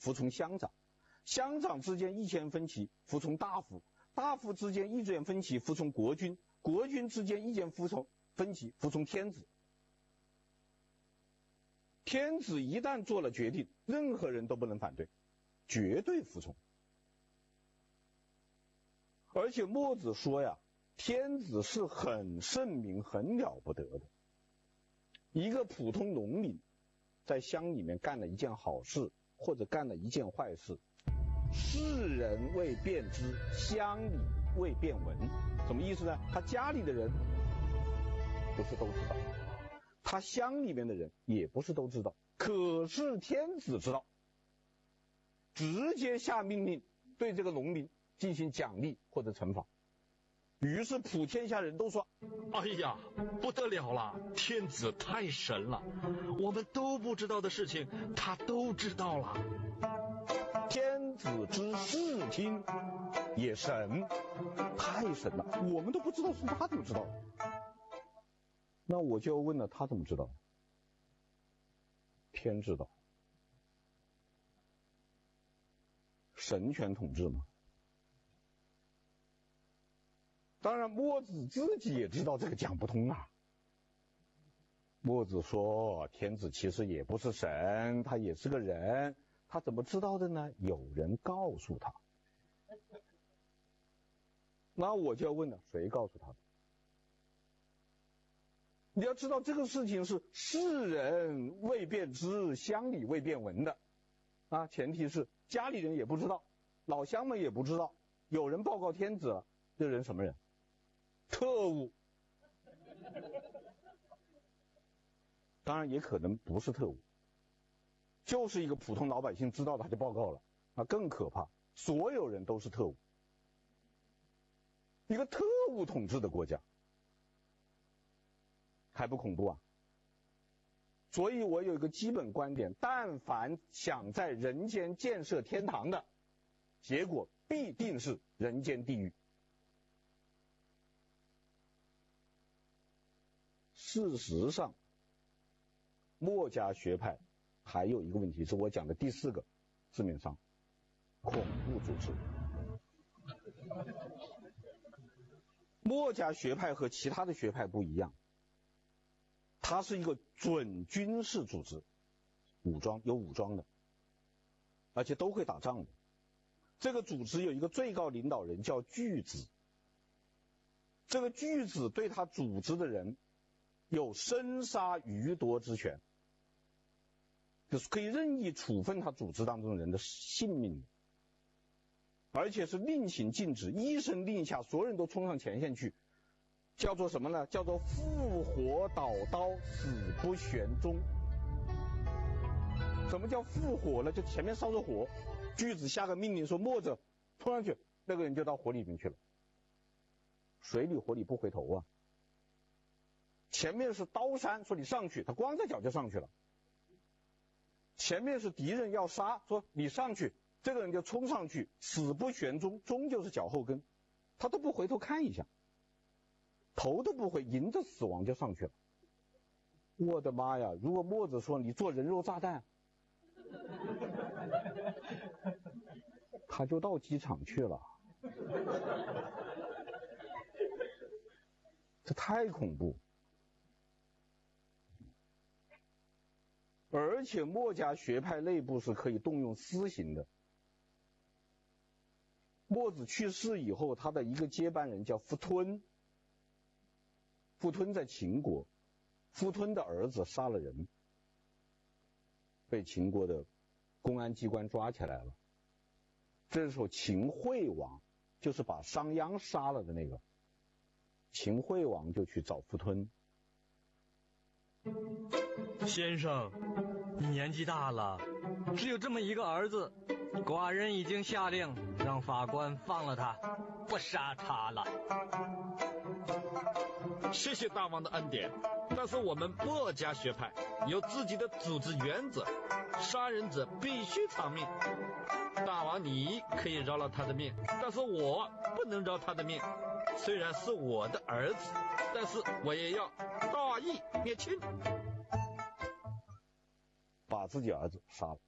服从乡长，乡长之间意见分歧服从大夫，大夫之间意见分歧服从国君，国君之间意见分歧服从天子。天子一旦做了决定，任何人都不能反对，绝对服从。而且墨子说呀，天子是很圣明很了不得的。一个普通农民在乡里面干了一件好事或者干了一件坏事，世人未辨之，乡里未辨闻。什么意思呢？他家里的人不是都知道，他乡里面的人也不是都知道，可是天子知道，直接下命令对这个农民进行奖励或者惩罚。于是普天下人都说， 哎呀，不得了了，天子太神了，我们都不知道的事情他都知道了。 天子之视听也神，太神了，我们都不知道，是他怎么知道？那我就问了，他怎么知道？天知道，神权统治嘛。当然墨子自己也知道这个讲不通啊。墨子说，天子其实也不是神，他也是个人，他怎么知道的呢？有人告诉他。那我就要问了，谁告诉他的？你要知道这个事情是世人未辨知，乡里未辨闻的啊，前提是家里人也不知道，老乡们也不知道，有人报告天子了，这人什么人？特务。当然也可能不是特务，就是一个普通老百姓知道他就报告了，那更可怕，所有人都是特务。一个特务统治的国家还不恐怖啊？所以我有一个基本观点，但凡想在人间建设天堂的，结果必定是人间地狱。事实上，墨家学派还有一个问题，是我讲的第4个致命伤，恐怖主持。墨家学派和其他的学派不一样，它是一个准军事组织，有武装的，而且都会打仗的。这个组织有一个最高领导人叫巨子，这个巨子对他组织的人有生杀予夺之权，就是可以任意处分他组织当中的人的性命，而且是令行禁止，一声令下，所有人都冲上前线去，叫做什么呢？叫做复火导刀，死不旋踪。什么叫复火呢？就前面烧着火，巨子下个命令说墨者冲上去，那个人就到火里面去了，水里火里不回头啊。前面是刀山，说你上去，他光着脚就上去了。前面是敌人要杀，说你上去，这个人就冲上去，死不旋踪，踪就是脚后跟，他都不回头看一下，头都不回，迎着死亡就上去了。我的妈呀，如果墨子说你做人肉炸弹，他就到机场去了，这太恐怖。而且墨家学派内部是可以动用私刑的。墨子去世以后，他的一个接班人叫傅吞，傅吞在秦国，傅吞的儿子杀了人，被秦国的公安机关抓起来了。这时候秦惠王，就是把商鞅杀了的那个，秦惠王就去找傅吞。 先生，你年纪大了，只有这么一个儿子，寡人已经下令让法官放了他，不杀他了。 谢谢大王的恩典，但是我们墨家学派有自己的组织原则，杀人者必须偿命。大王你可以饶了他的命，但是我不能饶他的命。虽然是我的儿子，但是我也要大义灭亲。 把自己儿子杀了。